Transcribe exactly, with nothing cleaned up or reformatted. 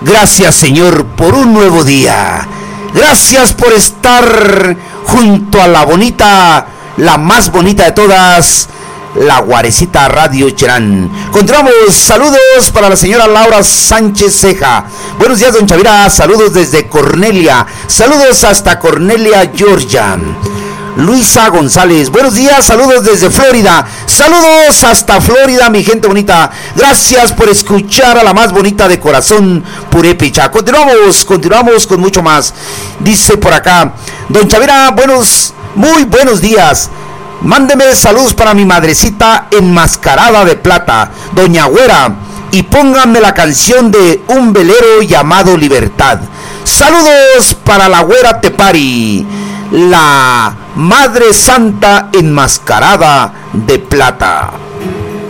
Gracias, Señor, por un nuevo día. Gracias por estar junto a la bonita, la más bonita de todas, la Guarecita Radio Cherán. Continuamos. Saludos para la señora Laura Sánchez Ceja. Buenos días, don Chavira. Saludos desde Cornelia. Saludos hasta Cornelia, Georgia. Luisa González, buenos días, saludos desde Florida. Saludos hasta Florida, mi gente bonita. Gracias por escuchar a la más bonita de corazón, Purépecha. Continuamos, continuamos con mucho más. Dice por acá, don Chavira, buenos, muy buenos días. Mándeme saludos para mi madrecita enmascarada de plata, doña Güera, y pónganme la canción de un velero llamado Libertad. Saludos para la Güera Tepari, la Madre Santa enmascarada de plata.